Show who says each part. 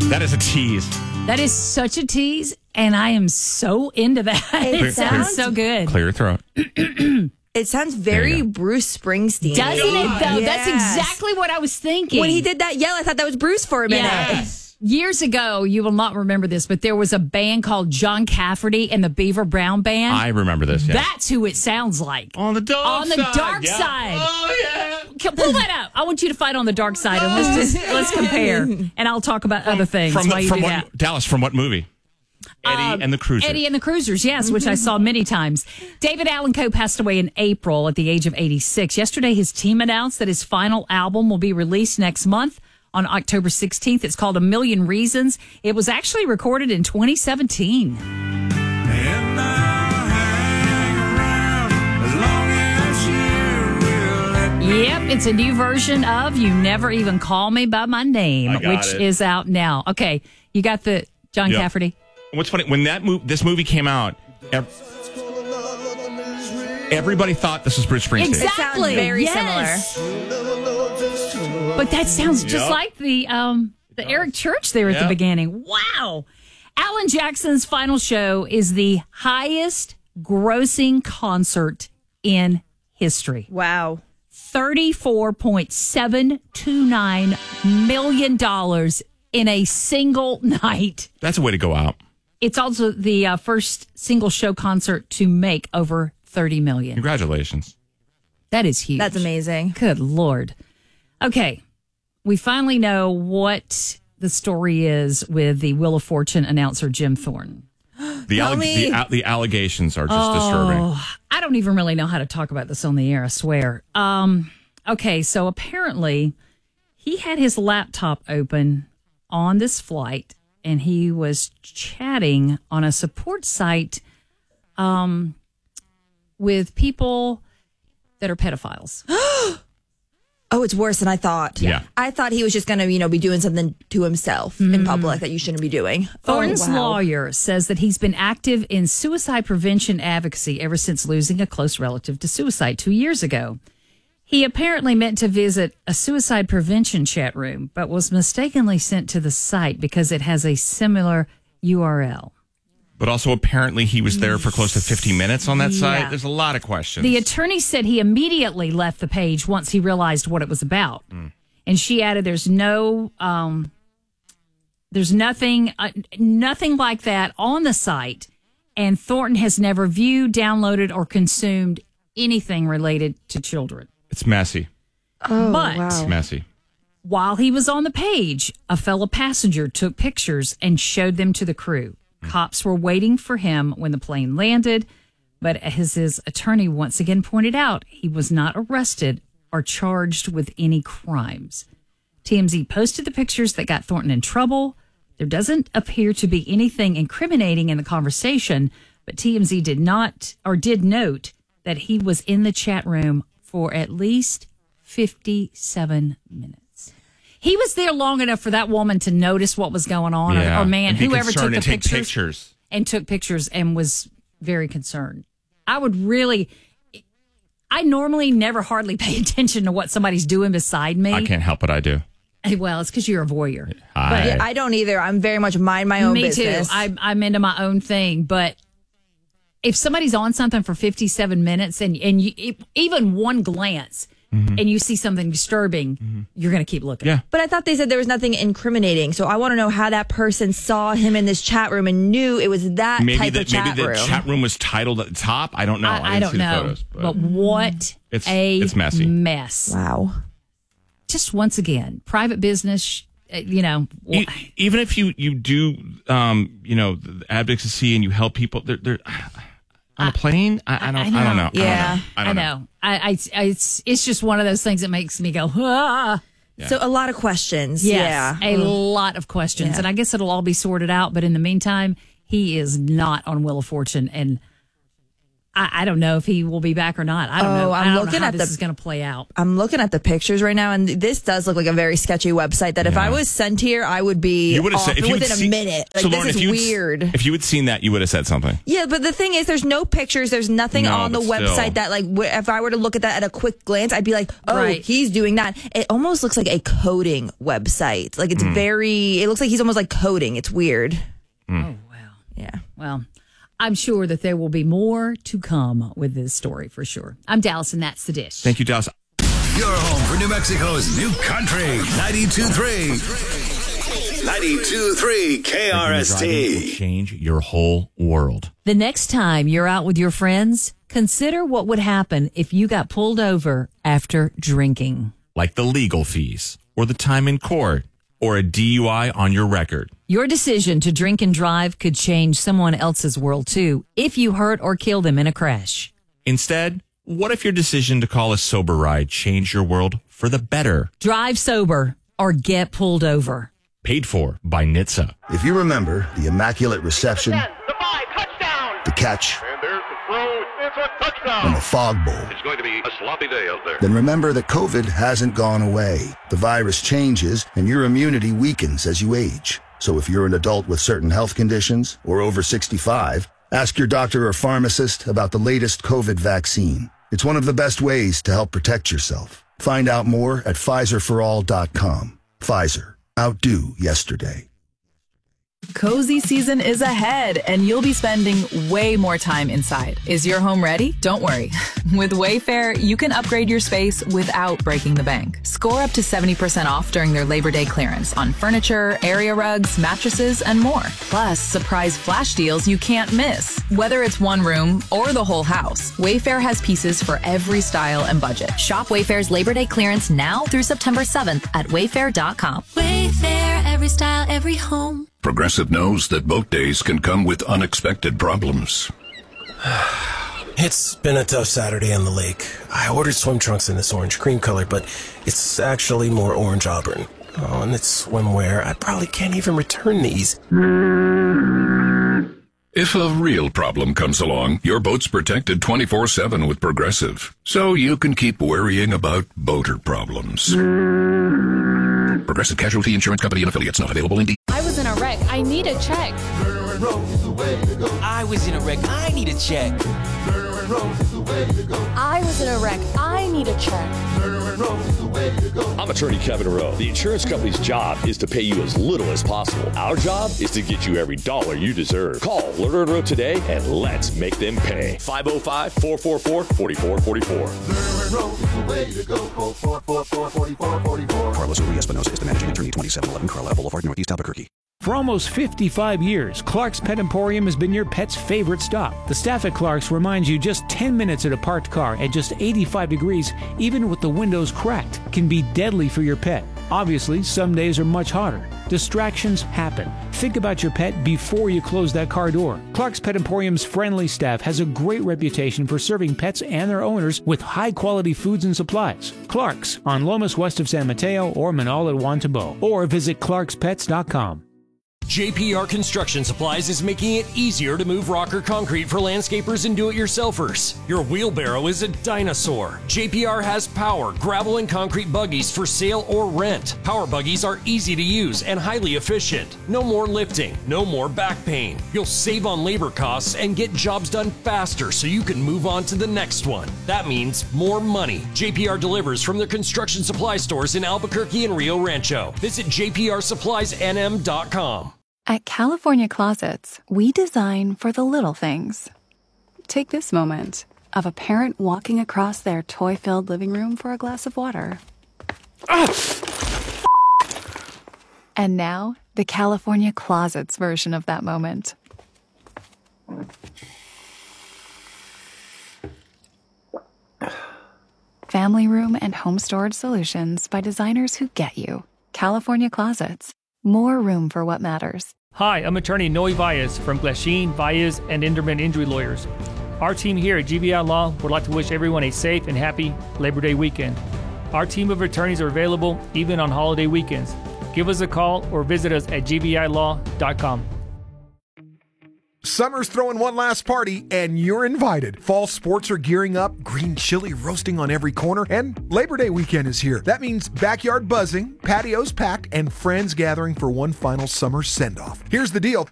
Speaker 1: That is a tease.
Speaker 2: That is such a tease, and I am so into that. It sounds so good.
Speaker 1: Clear your throat.
Speaker 3: It sounds very Bruce Springsteen.
Speaker 2: Doesn't it, though?
Speaker 3: Yes.
Speaker 2: That's exactly what I was thinking.
Speaker 3: When he did that yell, I thought that was Bruce for a minute.
Speaker 2: Yes. Years ago, you will not remember this, but there was a band called John Cafferty and the Beaver Brown Band.
Speaker 1: I remember this, yeah.
Speaker 2: That's who it sounds like.
Speaker 1: On the dark side.
Speaker 2: Dark
Speaker 1: yeah.
Speaker 2: side.
Speaker 1: Oh, yeah.
Speaker 2: Pull that up. I want you to fight on the dark side, and let's compare. And I'll talk about other things while you do that.
Speaker 1: Dallas, from what movie? Eddie and the Cruisers.
Speaker 2: Eddie and the Cruisers, yes, which I saw many times. David Allan Coe passed away in April at the age of 86. Yesterday, his team announced that his final album will be released next month on October 16th. It's called A Million Reasons. It was actually recorded in 2017. Yep, it's a new version of You Never Even Call Me By My Name, which is out now. Okay, you got the John Cafferty.
Speaker 1: What's funny, when this movie came out, everybody thought this was Bruce Springsteen.
Speaker 2: Exactly.
Speaker 3: It sounds very
Speaker 2: similar. But that sounds just like the Eric Church there at the beginning. Wow. Alan Jackson's final show is the highest grossing concert in history.
Speaker 3: Wow.
Speaker 2: $34.729 million in a single night.
Speaker 1: That's a way to go out.
Speaker 2: It's also the first single show concert to make over $30 million.
Speaker 1: Congratulations.
Speaker 2: That is huge.
Speaker 3: That's amazing.
Speaker 2: Good Lord. Okay. We finally know what the story is with the Wheel of Fortune announcer, Jim Thornton.
Speaker 1: The allegations are just disturbing.
Speaker 2: I don't even really know how to talk about this on the air, I swear. Okay, so apparently he had his laptop open on this flight and he was chatting on a support site with people that are pedophiles.
Speaker 3: Oh, it's worse than I thought.
Speaker 1: Yeah.
Speaker 3: I thought he was just going to, be doing something to himself in public that you shouldn't be doing.
Speaker 2: Thornton's
Speaker 3: wow.
Speaker 2: lawyer says that he's been active in suicide prevention advocacy ever since losing a close relative to suicide 2 years ago. He apparently meant to visit a suicide prevention chat room, but was mistakenly sent to the site because it has a similar URL.
Speaker 1: But also, apparently, he was there for close to 50 minutes on that site.
Speaker 2: Yeah.
Speaker 1: There's a lot of questions.
Speaker 2: The attorney said he immediately left the page once he realized what it was about. And she added, there's nothing like that on the site. And Thornton has never viewed, downloaded, or consumed anything related to children.
Speaker 1: It's messy.
Speaker 3: Oh,
Speaker 2: But
Speaker 3: wow.
Speaker 1: It's messy.
Speaker 2: while he was on the page, a fellow passenger took pictures and showed them to the crew. Cops were waiting for him when the plane landed, but as his attorney once again pointed out, he was not arrested or charged with any crimes. TMZ posted the pictures that got Thornton in trouble. There doesn't appear to be anything incriminating in the conversation, but TMZ did note that he was in the chat room for at least 57 minutes. He was there long enough for that woman to notice what was going on, or man, whoever took the pictures and took pictures and was very concerned. I normally never hardly pay attention to what somebody's doing beside me.
Speaker 1: I can't help it. I do.
Speaker 2: Well, it's because you're a voyeur.
Speaker 1: But
Speaker 3: Yeah, I don't either. I'm very much mind my own
Speaker 2: me
Speaker 3: business.
Speaker 2: too. I'm into my own thing, but if somebody's on something for 57 minutes and even one glance and you see something disturbing, you're going to keep looking.
Speaker 1: Yeah.
Speaker 3: But I thought they said there was nothing incriminating. So I want to know how that person saw him in this chat room and knew it was that type of chat
Speaker 1: maybe
Speaker 3: room.
Speaker 1: the chat room was titled at the top. I don't know.
Speaker 2: I don't
Speaker 1: see
Speaker 2: know.
Speaker 1: the photos,
Speaker 2: but what
Speaker 1: it's messy.
Speaker 2: mess.
Speaker 3: Wow.
Speaker 2: Just once again, private business,
Speaker 1: Even if you do, the advocacy and you help people, they're on a plane. I don't know.
Speaker 3: Yeah.
Speaker 1: I don't know.
Speaker 2: It's just one of those things that makes me go, ah.
Speaker 3: Yeah. So a lot of questions.
Speaker 2: Yes,
Speaker 3: Yeah.
Speaker 2: a lot of questions.
Speaker 3: Yeah.
Speaker 2: And I guess it'll all be sorted out. But in the meantime, he is not on Wheel of Fortune. And I don't know if he will be back or not. I don't know. I don't know how this is going to play out.
Speaker 3: I'm looking at the pictures right now, and this does look like a very sketchy website that if I was sent here, I would be off within a minute. Like, so Lauren, this is weird.
Speaker 1: If you had seen that, you would have said something.
Speaker 3: Yeah, but the thing is, there's no pictures. There's nothing on the website that, like, if I were to look at that at a quick glance, I'd be like, he's doing that. It almost looks like a coding website. Like, it's it looks like he's almost like coding. It's weird.
Speaker 2: Oh, wow.
Speaker 3: Yeah.
Speaker 2: Well, I'm sure that there will be more to come with this story for sure. I'm Dallas, and that's The Dish.
Speaker 1: Thank you, Dallas.
Speaker 4: Your home for New Mexico's new country, 92.3. 92.3 KRST.
Speaker 1: Change your whole world.
Speaker 2: The next time you're out with your friends, consider what would happen if you got pulled over after drinking.
Speaker 1: Like the legal fees, or the time in court, or a DUI on your record.
Speaker 2: Your decision to drink and drive could change someone else's world, too, if you hurt or kill them in a crash.
Speaker 1: Instead, what if your decision to call a sober ride changed your world for the better?
Speaker 2: Drive sober or get pulled over.
Speaker 1: Paid for by NHTSA.
Speaker 5: If you remember the Immaculate Reception, the catch,
Speaker 6: And there's the throw. It's a touchdown.
Speaker 5: and the Fog Bowl,
Speaker 6: It's going to be a sloppy day out there.
Speaker 5: then remember that COVID hasn't gone away. The virus changes and your immunity weakens as you age. So if you're an adult with certain health conditions or over 65, ask your doctor or pharmacist about the latest COVID vaccine. It's one of the best ways to help protect yourself. Find out more at PfizerForAll.com. Pfizer. Outdo yesterday.
Speaker 7: Cozy season is ahead, and you'll be spending way more time inside. Is your home ready? Don't worry. With Wayfair, you can upgrade your space without breaking the bank. Score up to 70% off during their Labor Day clearance on furniture, area rugs, mattresses, and more. Plus, surprise flash deals you can't miss. Whether it's one room or the whole house, Wayfair has pieces for every style and budget.
Speaker 8: Shop Wayfair's Labor Day clearance now through September 7th at wayfair.com.
Speaker 9: Wayfair, every style, every home.
Speaker 4: Progressive knows that boat days can come with unexpected problems.
Speaker 10: It's been a tough Saturday on the lake. I ordered swim trunks in this orange cream color, but it's actually more orange auburn. Oh, and it's swimwear. I probably can't even return these.
Speaker 4: If a real problem comes along, your boat's protected 24/7 with Progressive, so you can keep worrying about boater problems. Progressive Casualty Insurance Company and affiliates, not available in
Speaker 9: I was in a wreck. I need a check.
Speaker 11: I was in a wreck. I need a check.
Speaker 9: I was in a wreck. I need a check.
Speaker 12: I'm attorney Kevin Rowe. The insurance company's job is to pay you as little as possible. Our job is to get you every dollar you deserve. Call Lerner & Rowe today and let's make them pay. 505-444-4444.
Speaker 13: Carlos Uri Espinosa is the managing attorney, 2711 Carlisle Boulevard, Northeast Albuquerque.
Speaker 14: For almost 55 years, Clark's Pet Emporium has been your pet's favorite stop. The staff at Clark's reminds you just 10 minutes at a parked car at just 85 degrees, even with the windows cracked, can be deadly for your pet. Obviously, some days are much hotter. Distractions happen. Think about your pet before you close that car door. Clark's Pet Emporium's friendly staff has a great reputation for serving pets and their owners with high-quality foods and supplies. Clark's on Lomas west of San Mateo or Manal at Juan Tabo, or visit clarkspets.com.
Speaker 15: JPR Construction Supplies is making it easier to move rock or concrete for landscapers and do-it-yourselfers. Your wheelbarrow is a dinosaur. JPR has power, gravel, and concrete buggies for sale or rent. Power buggies are easy to use and highly efficient. No more lifting, no more back pain. You'll save on labor costs and get jobs done faster so you can move on to the next one. That means more money. JPR delivers from their construction supply stores in Albuquerque and Rio Rancho. Visit jprsuppliesnm.com.
Speaker 16: At California Closets, we design for the little things. Take this moment of a parent walking across their toy-filled living room for a glass of water. And now, the California Closets version of that moment. Family room and home storage solutions by designers who get you. California Closets. More room for what matters.
Speaker 14: Hi, I'm attorney Noe Valles from Glasheen, Valles, and Inderman Injury Lawyers. Our team here at GBI Law would like to wish everyone a safe and happy Labor Day weekend. Our team of attorneys are available even on holiday weekends. Give us a call or visit us at gbilaw.com.
Speaker 17: Summer's throwing one last party, and you're invited. Fall sports are gearing up, green chili roasting on every corner, and Labor Day weekend is here. That means backyard buzzing, patios packed, and friends gathering for one final summer send-off. Here's the deal.